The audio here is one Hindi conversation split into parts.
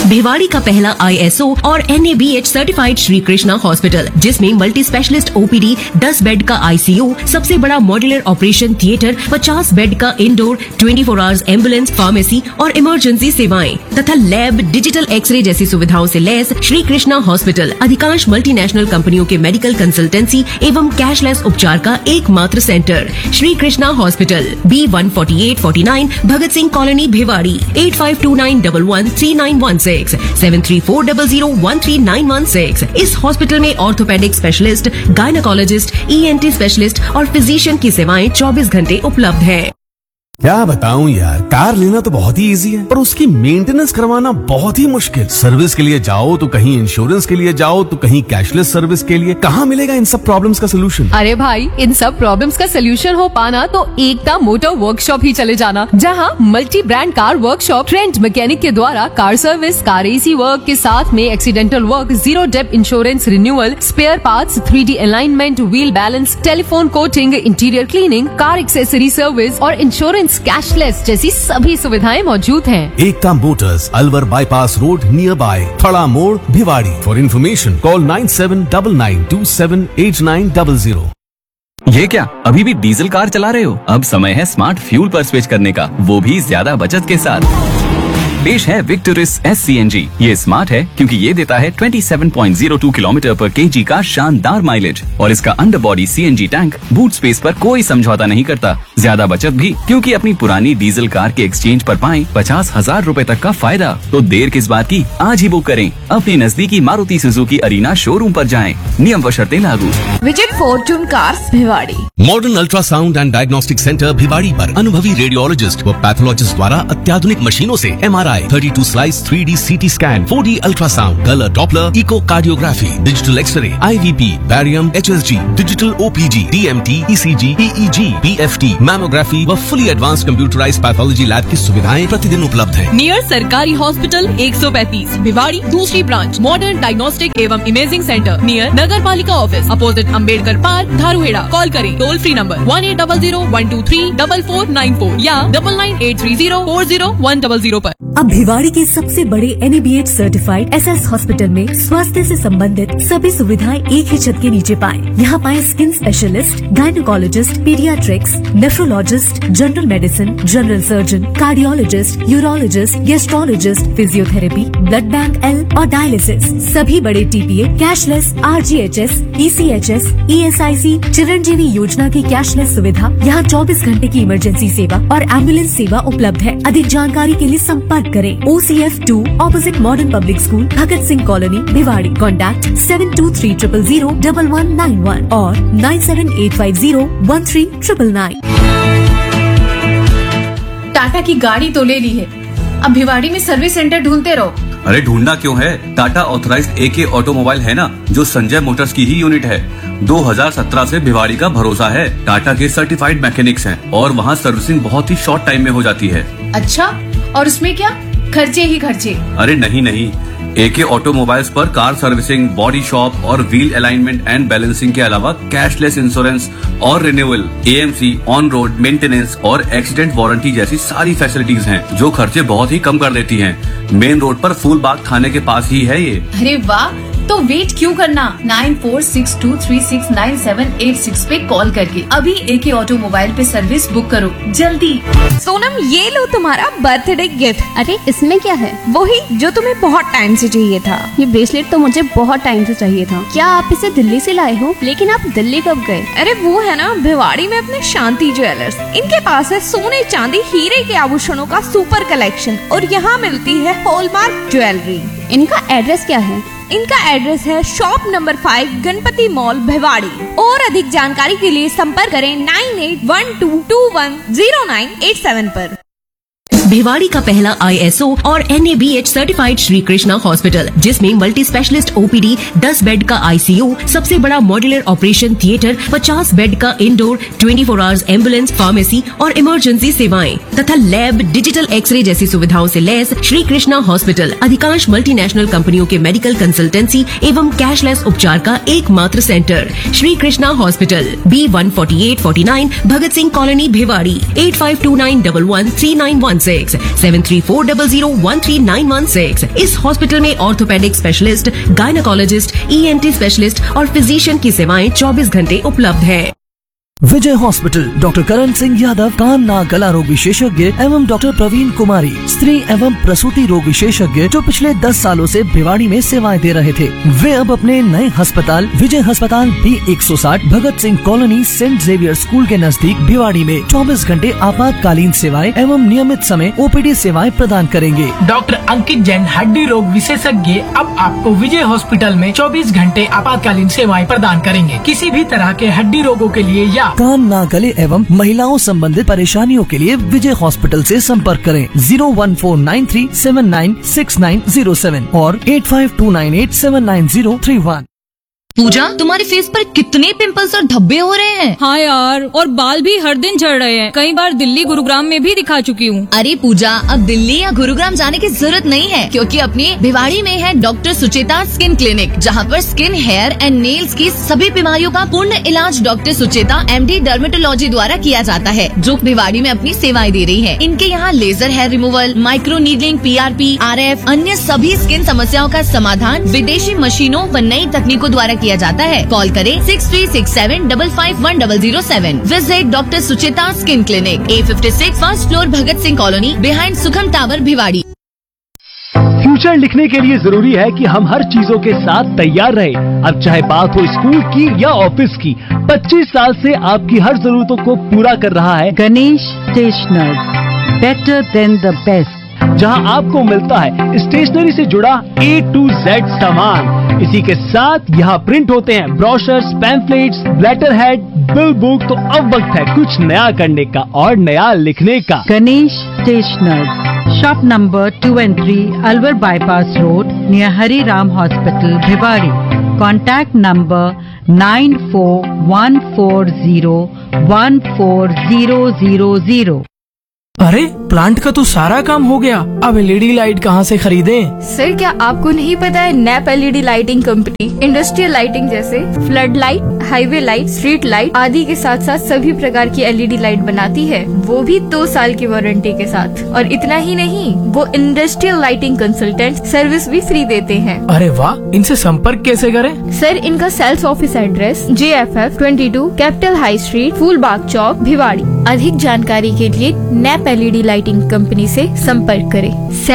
भिवाड़ी का पहला ISO और NABH certified Shri Krishna hospital, जिसमें मल्टी स्पेशलिस्ट OPD, 10 बेड का ICU, सबसे बड़ा मॉड्यूलर ऑपरेशन थिएटर, 50 बेड का इंडोर, 24 आवर्स एम्बुलेंस, फार्मेसी और इमरजेंसी सेवाएं तथा लैब, डिजिटल एक्सरे जैसी सुविधाओं से लैस श्री कृष्णा हॉस्पिटल अधिकांश मल्टीनेशनल कंपनियों के मेडिकल कंसल्टेंसी एवं कैशलेस उपचार का एकमात्र centre. Shri Krishna hospital, B14849 Bhagat Singh colony, Bhiwadi. 8529113916 7340013916। इस हॉस्पिटल में orthopaedic specialist, gynaecologist, ENT specialist और फिजिशियन की सेवाएं 24 घंटे उपलब्ध है। क्या बताऊं यार, कार लेना तो बहुत ही इजी है पर उसकी मेंटेनेंस करवाना बहुत ही मुश्किल। सर्विस के लिए जाओ तो कहीं इंश्योरेंस के लिए जाओ तो कहीं कैशलेस सर्विस के लिए। कहाँ मिलेगा इन सब प्रॉब्लम्स का सोल्यूशन? अरे भाई, इन सब प्रॉब्लम्स का सोल्यूशन हो पाना तो एकता मोटर वर्कशॉप ही चले जाना, जहाँ multi brand car workshop trend mechanic के द्वारा car service, car AC work के साथ में accidental work, zero Depp insurance renewal, spare parts, 3D alignment, wheel balance, telephone coating, interior cleaning, car accessory service और इंश्योरेंस कैशलेस जैसी सभी सुविधाएं मौजूद हैं। एकता Motors, Alwar bypass road, near by थड़ा मोड़, भिवाड़ी। For information call 9799278900। ये क्या, अभी भी डीजल कार चला रहे हो? अब समय है स्मार्ट फ्यूल पर स्विच करने का, वो भी ज्यादा बचत के साथ। पेश है विक्टोरिस SCNG। ये स्मार्ट है क्योंकि ये देता है 27.02 किलोमीटर पर kg का शानदार माइलेज और इसका under body CNG tank boot space पर कोई समझौता नहीं करता। ज्यादा बचत भी क्योंकि अपनी पुरानी डीजल कार के एक्सचेंज पर पाएं 50,000 रूपए तक का फायदा। तो देर किस बात की, आज ही बुक करें। अपनी नजदीकी मारुति सुजुकी अरीना शोरूम पर जाएं। नियम व शर्तें लागू। Visit Fortune cars, Bhiwadi. Modern ultrasound and diagnostic centre, Bhiwadi पर अनुभवी रेडियोलॉजिस्ट व पैथोलॉजिस्ट द्वारा अत्याधुनिक मशीनों से MRI, 32 slice 3D CT scan, 4D ultrasound, colour Doppler, echocardiography, digital x ray, IVP, barium, HSG, digital OPG, DMT, ECG, EEG, PFT, mammography व fully advance computerised pathology lab की सुविधाएं प्रतिदिन उपलब्ध है। नियर सरकारी हॉस्पिटल 135 भिवाड़ी, दूसरी ब्रांच मॉडर्न डायग्नोस्टिक एवं इमेजिंग सेंटर नियर नगर पालिका office, opposite Ambedkar park, Dharuhera. Call करें टोल फ्री नंबर 1800-123-4494 या 9983040100 पर। अब भिवाड़ी के सबसे बड़े NABH सर्टिफाइड SS हॉस्पिटल में स्वास्थ्य से संबंधित सभी सुविधाएं एक ही छत के नीचे पाएं। यहाँ पाएं skin specialist, gynaecologist, paediatrics, nephrologist, general medicine, general surgeon, cardiologist, urologist, gastrologist, physiotherapy, blood bank L और डायलिसिस। सभी बड़े TPA, cashless, RGHS, ECHS, ESIC, Chiranjeevi योजना की कैशलेस सुविधा। यहाँ 24 घंटे की इमरजेंसी सेवा और एम्बुलेंस सेवा उपलब्ध है। अधिक जानकारी के लिए संपर्क करें। OCF 2 opposite modern public school, Bhagat Singh colony, Bhiwadi. Contact 7230001191 और 9785013999। टाटा की गाड़ी तो ले ली है, अब भिवाड़ी में सर्विस सेंटर ढूंढते रहो। अरे ढूंढना क्यों है, टाटा ऑथराइज्ड AK ऑटोमोबाइल है ना, जो संजय मोटर्स की ही यूनिट है। 2017 से भिवाड़ी का भरोसा है। टाटा के सर्टिफाइड मैकेनिक्स हैं और वहाँ सर्विसिंग बहुत ही शॉर्ट टाइम में हो जाती है। अच्छा, और उसमें क्या खर्चे ही खर्चे? अरे नहीं, AK ऑटोमोबाइल्स पर कार सर्विसिंग, बॉडी शॉप और व्हील अलाइनमेंट एंड बैलेंसिंग के अलावा कैशलेस इंश्योरेंस और renewal, AMC, on road maintenance और एक्सीडेंट वारंटी जैसी सारी फैसिलिटीज हैं, जो खर्चे बहुत ही कम कर देती हैं। मेन रोड पर फूल बाग थाने के पास ही है ये। अरे वाह, तो वेट क्यों करना, 9462369786 पे कॉल करके अभी AK ऑटोमोबाइल पे सर्विस बुक करो जल्दी। सोनम, ये लो तुम्हारा बर्थडे गिफ्ट। अरे इसमें क्या है? वही जो तुम्हें बहुत टाइम से चाहिए था। ये ब्रेसलेट तो मुझे बहुत टाइम से चाहिए था। क्या आप इसे दिल्ली से लाए हो? लेकिन आप दिल्ली कब गए? अरे वो है ना भिवाड़ी में अपने शांति ज्वेलर्स। इनके पास है सोने, चांदी, हीरे के आभूषणों का सुपर कलेक्शन और यहाँ मिलती है हॉलमार्क ज्वेलरी। इनका एड्रेस क्या है? इनका एड्रेस है shop number 5 Ganpati mall, Bhiwadi. और अधिक जानकारी के लिए संपर्क करें 9812210987 पर। भिवाड़ी का पहला ISO और NABH certified Shri Krishna hospital, जिसमें मल्टी स्पेशलिस्ट OPD, 10 बेड का ICU, सबसे बड़ा मॉड्यूलर ऑपरेशन थिएटर, 50 बेड का इंडोर, 24 आवर्स एम्बुलेंस, फार्मेसी और इमरजेंसी सेवाएं तथा लैब, डिजिटल एक्सरे जैसी सुविधाओं से लैस श्री कृष्णा हॉस्पिटल अधिकांश मल्टीनेशनल कंपनियों के मेडिकल कंसल्टेंसी एवं कैशलेस उपचार का एकमात्र centre. Shri Krishna hospital, B14849 Bhagat Singh colony, Bhiwadi. 8529113916 7340013916। इस हॉस्पिटल में orthopaedic specialist, gynaecologist, ENT specialist और फिजिशियन की सेवाएं 24 घंटे उपलब्ध है। विजय हॉस्पिटल, डॉक्टर करण सिंह यादव, कान नाक गला रोग विशेषज्ञ एवं डॉक्टर प्रवीण कुमारी, स्त्री एवं प्रसूति रोग विशेषज्ञ, जो पिछले 10 सालों से भिवाड़ी में सेवाएं दे रहे थे। वे अब अपने नए अस्पताल विजय अस्पताल B160 Bhagat Singh colony Saint Xavier school के नजदीक भिवाड़ी में 24 घंटे आपातकालीन सेवाएं एवं नियमित समय OPD सेवाएं प्रदान करेंगे। डॉक्टर अंकित जैन, हड्डी रोग विशेषज्ञ, अब आपको विजय हॉस्पिटल में 24 घंटे आपातकालीन सेवाएं प्रदान करेंगे। किसी भी तरह के हड्डी रोगों के लिए या कान नाक गले एवं महिलाओं संबंधित परेशानियों के लिए विजय हॉस्पिटल से संपर्क करें 01493796907 और 8529879031। पूजा, तुम्हारे फेस पर कितने पिंपल्स और धब्बे हो रहे हैं। हाँ यार, और बाल भी हर दिन झड़ रहे हैं। कई बार दिल्ली गुरुग्राम में भी दिखा चुकी हूँ। अरे पूजा, अब दिल्ली या गुरुग्राम जाने की जरूरत नहीं है, क्योंकि अपने भिवाड़ी में है डॉक्टर सुचेता स्किन क्लिनिक, जहाँ पर स्किन, हेयर एंड नेल्स की सभी बीमारियों का पूर्ण इलाज डॉक्टर सुचेता MD डर्मेटोलॉजी द्वारा किया जाता है, जो भिवाड़ी में अपनी सेवाएं दे रही है। इनके यहाँ laser hair removal, micro needling, PRP, RF, अन्य सभी स्किन समस्याओं का समाधान विदेशी मशीनों व नई तकनीकों द्वारा किया जाता है। कॉल करें 6367551007। Visit doctor Sucheta skin clinic, A56, first floor, Bhagat Singh colony, behind सुखम टावर, भिवाड़ी। फ्यूचर लिखने के लिए जरूरी है कि हम हर चीजों के साथ तैयार रहें। अब चाहे बात हो स्कूल की या ऑफिस की, 25 साल से आपकी हर जरूरतों को पूरा कर रहा है Ganesh stationers, better than the best, जहां आपको मिलता है स्टेशनरी से जुड़ा A to Z सामान। इसी के साथ यहाँ प्रिंट होते हैं brochures, pamphlets, letter head, bill book. तो अब वक्त है कुछ नया करने का और नया लिखने का। Ganesh stationers, shop number 2 and 3, Alwar bypass road, near Hari Ram hospital, Bhiwadi. Contact number 9414014000। अरे प्लांट का तो सारा काम हो गया, अब LED लाइट कहाँ से खरीदें? सर, क्या आपको नहीं पता है nap LED lighting company industrial lighting जैसे flood light, highway light, street light आदि के साथ साथ सभी प्रकार की LED लाइट बनाती है, वो भी 2 साल की वारंटी के साथ। और इतना ही नहीं, वो इंडस्ट्रियल लाइटिंग कंसल्टेंट सर्विस भी फ्री देते हैं। अरे वाह, इनसे संपर्क कैसे करें? सर, इनका sales office address JFF 22 capital high street, Phoolbagh चौक, भिवाड़ी। अधिक जानकारी के लिए नैप LED लाइटिंग कंपनी से संपर्क करें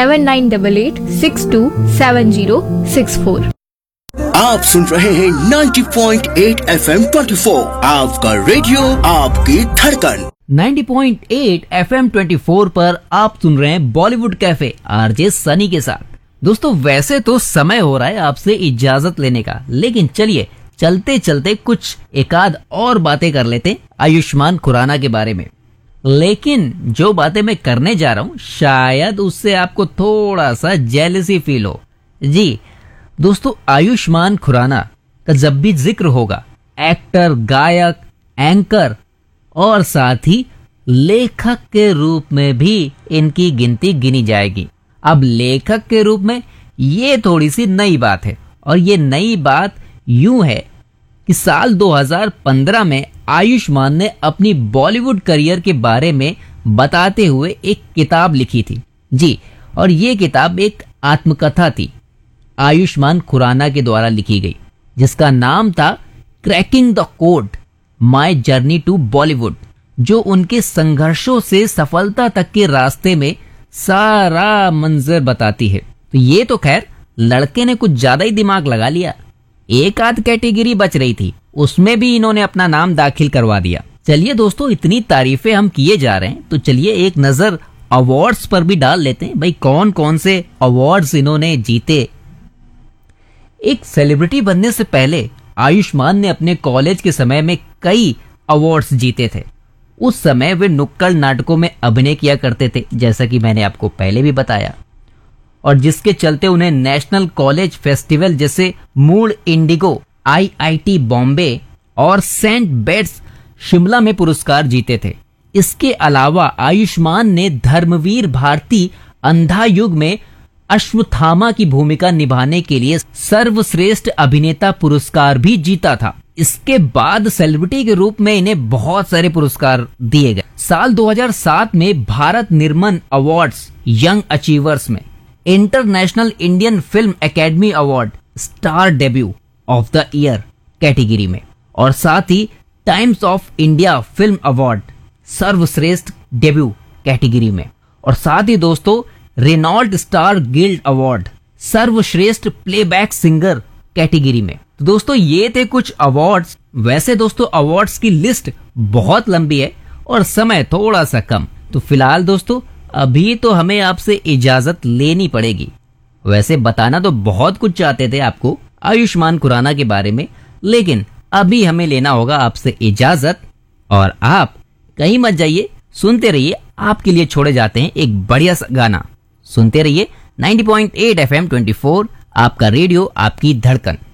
7988627064। आप सुन रहे हैं 90.8 FM 24, आपका रेडियो, आपकी धड़कन। 90.8 FM 24 पर आप सुन रहे हैं बॉलीवुड कैफे RJ सनी के साथ। दोस्तों, वैसे तो समय हो रहा है आपसे इजाजत लेने का, लेकिन चलिए चलते चलते कुछ एकाध और बातें कर लेते आयुष्मान खुराना के बारे में। लेकिन जो बातें मैं करने जा रहा हूं, शायद उससे आपको थोड़ा सा जेलसी फील हो। जी दोस्तों, आयुष्मान खुराना का जब भी जिक्र होगा, एक्टर, गायक, एंकर और साथ ही लेखक के रूप में भी इनकी गिनती गिनी जाएगी। अब लेखक के रूप में ये थोड़ी सी नई बात है, और ये नई बात यूं है कि साल 2015 में आयुष्मान ने अपनी बॉलीवुड करियर के बारे में बताते हुए एक किताब लिखी थी। जी, और ये किताब एक आत्मकथा थी, आयुष्मान खुराना के द्वारा लिखी गई, जिसका नाम था cracking the code, my journey to Bollywood, जो उनके संघर्षों से सफलता तक के रास्ते में सारा मंजर बताती है। तो ये तो खैर लड़के ने कुछ ज्यादा ही दिमाग लगा लिया, एक आध कैटेगरी बच रही थी, उसमें भी इन्होंने अपना नाम दाखिल करवा दिया। चलिए दोस्तों, इतनी तारीफें हम किए जा रहे हैं, तो चलिए एक नजर अवार्ड्स पर भी डाल लेते हैं। भाई, कौन कौन से अवार्ड्स इन्होंने जीते। एक सेलिब्रिटी बनने से पहले आयुष्मान ने अपने कॉलेज के समय में कई अवार्ड्स जीते थे। उस समय वे नुक्कड़ नाटकों में अभिनय किया करते थे, जैसा कि मैंने आपको पहले भी बताया, और जिसके चलते उन्हें नेशनल कॉलेज फेस्टिवल जैसे मूड इंडिगो, IIT बॉम्बे और सेंट बेट्स शिमला में पुरस्कार जीते थे। इसके अलावा आयुष्मान ने धर्मवीर भारती अंधा युग में अश्वत्थामा की भूमिका निभाने के लिए सर्वश्रेष्ठ अभिनेता पुरस्कार भी जीता था। इसके बाद सेलिब्रिटी के रूप में इन्हें बहुत सारे पुरस्कार दिए गए। साल 2007 में Bharat Nirman awards young achievers में international Indian film academy award star debut of the year category में, और साथ ही times of India film award सर्वश्रेष्ठ डेब्यू कैटेगरी में, और साथ ही दोस्तों रेनॉल्ड स्टार गिल्ड अवार्ड सर्वश्रेष्ठ प्लेबैक सिंगर कैटेगरी में। तो दोस्तों ये थे कुछ अवार्ड्स। वैसे दोस्तों अवार्ड्स की लिस्ट बहुत लंबी है और समय थोड़ा सा कम, तो फिलहाल दोस्तों अभी तो हमें आपसे इजाजत लेनी पड़ेगी। वैसे बताना तो बहुत कुछ चाहते थे आपको आयुष्मान खुराना के बारे में, लेकिन अभी हमें लेना होगा आपसे इजाजत, और आप कहीं मत जाइए, सुनते रहिए। आपके लिए छोड़े जाते हैं एक बढ़िया सा गाना। सुनते रहिए 90.8 FM 24, आपका रेडियो आपकी धड़कन।